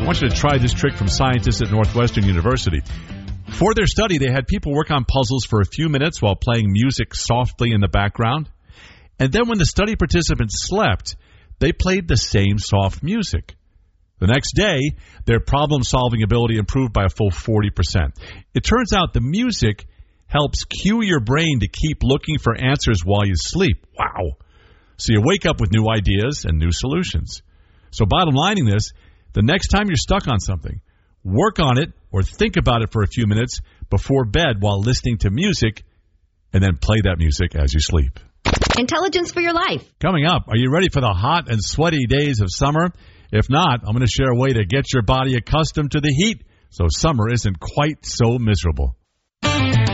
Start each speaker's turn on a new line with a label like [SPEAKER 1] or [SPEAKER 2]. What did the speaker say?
[SPEAKER 1] I want you to try this trick from scientists at Northwestern University. For their study, they had people work on puzzles for a few minutes while playing music softly in the background. And then when the study participants slept, they played the same soft music. The next day, their problem-solving ability improved by a full 40%. It turns out the music helps cue your brain to keep looking for answers while you sleep. Wow. So you wake up with new ideas and new solutions. So bottom lining this, the next time you're stuck on something, work on it or think about it for a few minutes before bed while listening to music, and then play that music as you sleep.
[SPEAKER 2] Intelligence for your life.
[SPEAKER 1] Coming up, are you ready for the hot and sweaty days of summer? If not, I'm going to share a way to get your body accustomed to the heat so summer isn't quite so miserable.